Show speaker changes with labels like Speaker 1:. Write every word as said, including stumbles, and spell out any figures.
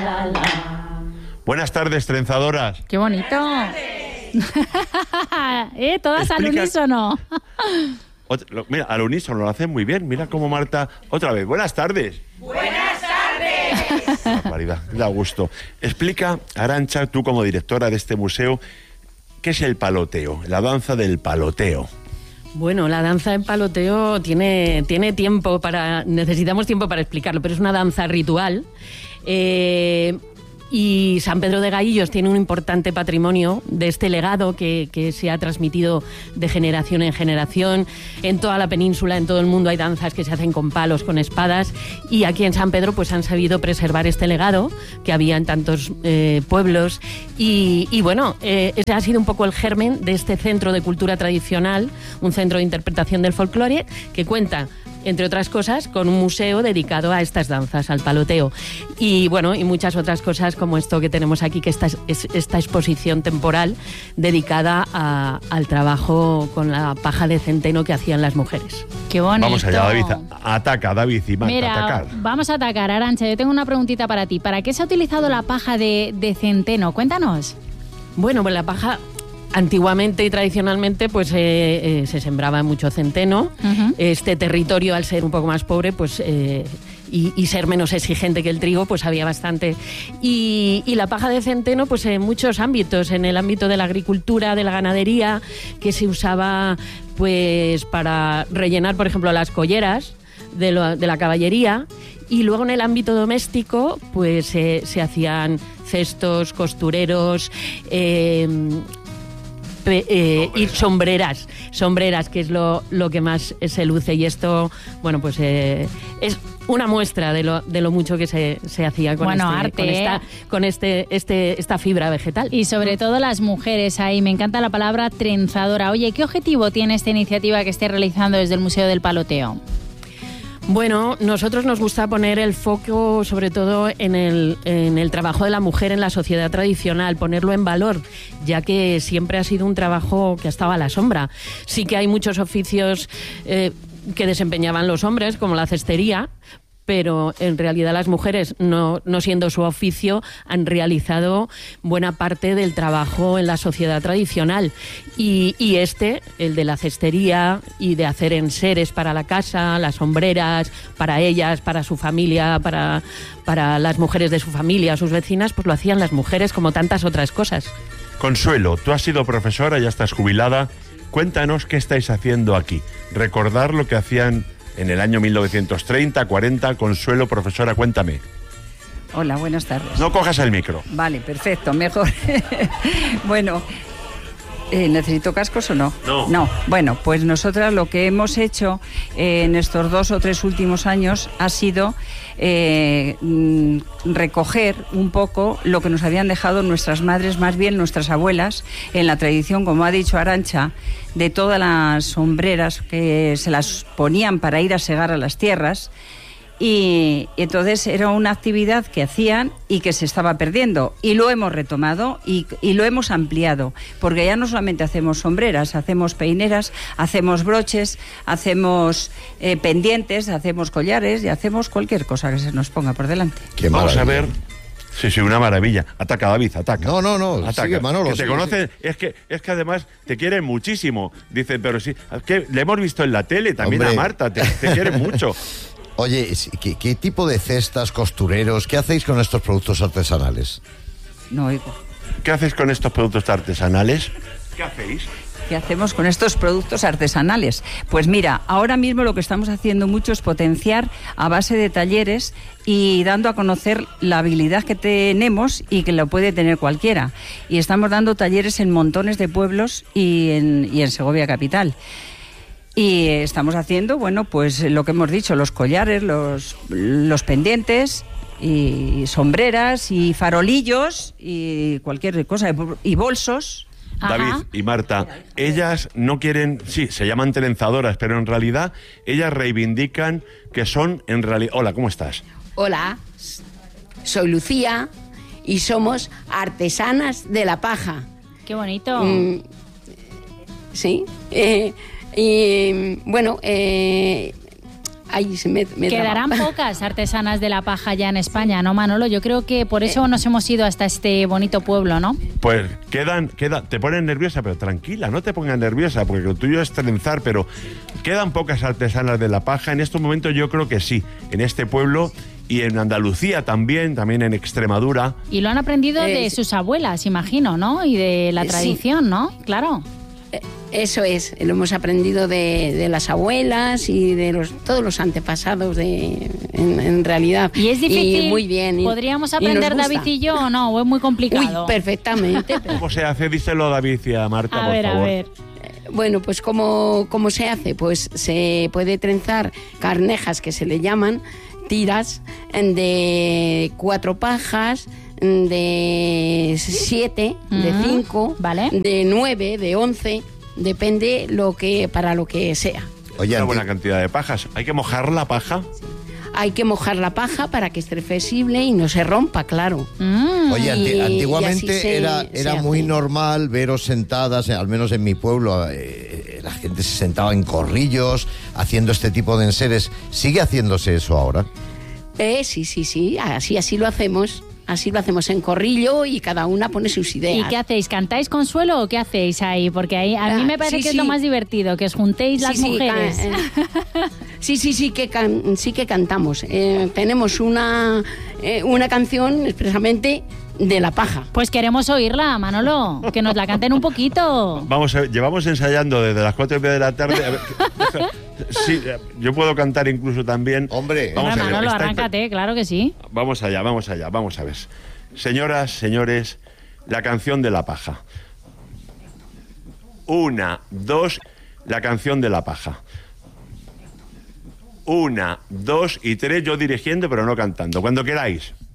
Speaker 1: la, la.
Speaker 2: Buenas tardes, trenzadoras.
Speaker 3: ¡Qué bonito! ¿Eh? Todas al
Speaker 2: Explica...
Speaker 3: unísono.
Speaker 2: Otra, lo, mira, al unísono lo hacen muy bien. Mira cómo Marta... Otra vez, buenas tardes.
Speaker 1: ¡Buenas tardes!
Speaker 2: Barbaridad, da gusto. Explica, Arantxa, tú como directora de este museo, ¿qué es el paloteo? La danza del paloteo.
Speaker 4: Bueno, la danza del paloteo tiene, tiene tiempo para... Necesitamos tiempo para explicarlo, pero es una danza ritual. Eh... Y San Pedro de Gaillos tiene un importante patrimonio de este legado que, que se ha transmitido de generación en generación. En toda la península, en todo el mundo hay danzas que se hacen con palos, con espadas, y aquí en San Pedro pues han sabido preservar este legado que había en tantos eh, pueblos. Y, y bueno, eh, ese ha sido un poco el germen de este centro de cultura tradicional, un centro de interpretación del folclore que cuenta, entre otras cosas, con un museo dedicado a estas danzas, al paloteo. Y bueno, y muchas otras cosas como esto que tenemos aquí, que esta, es esta exposición temporal dedicada a, al trabajo con la paja de centeno que hacían las mujeres.
Speaker 3: ¡Qué bonito!
Speaker 2: Vamos allá, David. Ataca, David y Marta,
Speaker 3: Mira,
Speaker 2: atacar.
Speaker 3: Vamos a atacar, Arantxa. Yo tengo una preguntita para ti. ¿Para qué se ha utilizado la paja de, de centeno? Cuéntanos.
Speaker 4: Bueno, pues la paja... Antiguamente y tradicionalmente pues eh, eh, se sembraba mucho centeno. Uh-huh. Este territorio, al ser un poco más pobre, pues eh, y, y ser menos exigente que el trigo, pues había bastante. Y, y la paja de centeno, pues en muchos ámbitos, en el ámbito de la agricultura, de la ganadería, que se usaba pues para rellenar, por ejemplo, las colleras de, lo, de la caballería. Y luego en el ámbito doméstico, pues eh, se hacían cestos, costureros, eh, Eh, y sombreras, sombreras, que es lo, lo que más se luce. Y esto, bueno, pues eh, es una muestra de lo, de lo mucho que se, se hacía con,
Speaker 3: bueno,
Speaker 4: este,
Speaker 3: arte,
Speaker 4: con, esta,
Speaker 3: ¿eh?
Speaker 4: con este, este, esta fibra vegetal.
Speaker 3: Y sobre todo las mujeres ahí. Me encanta la palabra trenzadora. Oye, ¿qué objetivo tiene esta iniciativa que esté realizando desde el Museo del Paloteo?
Speaker 4: Bueno, nosotros nos gusta poner el foco sobre todo en el, en el trabajo de la mujer en la sociedad tradicional, ponerlo en valor, ya que siempre ha sido un trabajo que ha estado a la sombra. Sí que hay muchos oficios eh, que desempeñaban los hombres, como la cestería, pero en realidad las mujeres, no, no siendo su oficio, han realizado buena parte del trabajo en la sociedad tradicional. Y, y este, el de la cestería y de hacer enseres para la casa, las sombreras, para ellas, para su familia, para, para las mujeres de su familia, sus vecinas, pues lo hacían las mujeres como tantas otras cosas.
Speaker 2: Consuelo, tú has sido profesora, ya estás jubilada. Cuéntanos qué estáis haciendo aquí. Recordar lo que hacían en el año mil novecientos treinta, cuarenta, Consuelo, profesora, cuéntame.
Speaker 5: Hola, buenas tardes.
Speaker 2: No cojas el micro.
Speaker 5: Vale, perfecto, mejor. Bueno, eh, ¿necesito cascos o no?
Speaker 2: No.
Speaker 5: No, bueno, pues nosotras lo que hemos hecho eh, en estos dos o tres últimos años ha sido eh, recoger un poco lo que nos habían dejado nuestras madres, más bien nuestras abuelas, en la tradición, como ha dicho Arantxa, de todas las sombreras que se las ponían para ir a segar a las tierras. Y entonces era una actividad que hacían y que se estaba perdiendo, y lo hemos retomado y, y lo hemos ampliado, porque ya no solamente hacemos sombreras, hacemos peineras, hacemos broches, hacemos eh, pendientes, hacemos collares y hacemos cualquier cosa que se nos ponga por delante.
Speaker 2: Qué Vamos a ver. Sí, sí, una maravilla. Ataca, David, ataca.
Speaker 6: No, no, no,
Speaker 2: ataca.
Speaker 6: sigue, Manolo.
Speaker 2: Que te
Speaker 6: sigue,
Speaker 2: conocen,
Speaker 6: sigue.
Speaker 2: es que es que además te quieren muchísimo. Dicen, pero sí, que le hemos visto en la tele, también
Speaker 6: Hombre.
Speaker 2: a Marta, te, te quieren mucho.
Speaker 6: Oye, ¿qué, ¿qué tipo de cestas, costureros, qué hacéis con estos productos artesanales?
Speaker 5: No oigo.
Speaker 2: ¿Qué hacéis con estos productos artesanales? ¿Qué hacéis?
Speaker 5: ¿Qué hacemos con estos productos artesanales? Pues mira, ahora mismo lo que estamos haciendo mucho es potenciar a base de talleres y dando a conocer la habilidad que tenemos y que lo puede tener cualquiera. Y estamos dando talleres en montones de pueblos y en, y en Segovia capital. Y estamos haciendo, bueno, pues lo que hemos dicho, los collares, los, los pendientes y sombreras y farolillos y cualquier cosa, y bolsos.
Speaker 2: David
Speaker 3: Ajá.
Speaker 2: y Marta, ellas no quieren, sí, se llaman trenzadoras, pero en realidad ellas reivindican que son en realidad... Hola, ¿cómo estás?
Speaker 7: Hola, soy Lucía y somos artesanas de la paja.
Speaker 3: Qué bonito.
Speaker 7: Mm, sí, eh, y bueno, eh, Ahí se me, me
Speaker 3: Quedarán
Speaker 7: traba.
Speaker 3: pocas artesanas de la paja ya en España, ¿no, Manolo? Yo creo que por eso nos hemos ido hasta este bonito pueblo, ¿no?
Speaker 2: Pues quedan, queda, te pones nerviosa, pero tranquila, no te pongas nerviosa, porque lo tuyo es trenzar, pero quedan pocas artesanas de la paja. En estos momentos yo creo que sí, en este pueblo y en Andalucía también, también en Extremadura.
Speaker 3: Y lo han aprendido
Speaker 7: Eh,
Speaker 3: de
Speaker 7: sí.
Speaker 3: sus abuelas, imagino, ¿no? Y de la
Speaker 7: Eh, sí.
Speaker 3: tradición, ¿no? Claro.
Speaker 7: Eh, Eso es, lo hemos aprendido de, de las abuelas y de los todos los antepasados de en, en realidad.
Speaker 3: Y es difícil.
Speaker 7: muy bien. y-
Speaker 3: ¿Podríamos
Speaker 7: y nos
Speaker 3: aprender,
Speaker 7: gusta.
Speaker 3: David y yo, o no? ¿O es muy
Speaker 7: Uy,
Speaker 3: complicado?
Speaker 7: perfectamente.
Speaker 2: ¿Cómo se hace? Díselo, David, y a Marta,
Speaker 3: a
Speaker 2: por
Speaker 3: ver,
Speaker 2: favor.
Speaker 3: a ver.
Speaker 7: Bueno, pues ¿cómo, ¿cómo se hace? Pues se puede trenzar carnejas, que se le llaman, tiras de cuatro pajas, de siete, de
Speaker 3: Ujú,
Speaker 7: cinco,
Speaker 3: vale.
Speaker 7: de nueve, de once, depende lo que para lo que sea.
Speaker 6: Oye,
Speaker 2: Una
Speaker 6: anti-
Speaker 2: buena cantidad de pajas. ¿Hay que mojar la paja?
Speaker 7: Hay que mojar la paja para que esté flexible y no se rompa, claro.
Speaker 3: Mm.
Speaker 6: Oye, anti-
Speaker 7: Y- y
Speaker 6: antiguamente
Speaker 7: así se-
Speaker 6: era,
Speaker 7: se
Speaker 6: era
Speaker 7: hace.
Speaker 6: muy normal veros sentadas, eh, al menos en mi pueblo, eh, la gente se sentaba en corrillos haciendo este tipo de enseres. ¿Sigue haciéndose eso ahora?
Speaker 7: Eh, sí, sí, sí, así, así lo hacemos. Así lo hacemos en corrillo y cada una pone sus ideas.
Speaker 3: ¿Y qué hacéis? ¿Cantáis consuelo o qué hacéis ahí? Porque ahí a mí
Speaker 7: Ah,
Speaker 3: me parece
Speaker 7: sí,
Speaker 3: que es
Speaker 7: sí.
Speaker 3: lo más divertido, que os juntéis las
Speaker 7: Sí, sí,
Speaker 3: mujeres.
Speaker 7: ca- eh, sí, sí, sí que, can- sí que cantamos. Eh, tenemos una, eh, una canción expresamente de la paja.
Speaker 3: Pues queremos oírla, Manolo, que nos la canten un poquito.
Speaker 2: Vamos, a- llevamos ensayando desde las cuatro y media de la tarde. A ver, sí, yo puedo cantar incluso también.
Speaker 6: Hombre,
Speaker 2: Vamos
Speaker 3: Venga,
Speaker 2: a ver,
Speaker 3: Manolo,
Speaker 2: está-
Speaker 3: arráncate, claro que sí.
Speaker 2: Vamos allá, vamos allá, vamos a ver. Señoras, señores, la canción de la paja. Una, dos, la canción de la paja. Una, dos y tres, yo dirigiendo pero no cantando. Cuando queráis.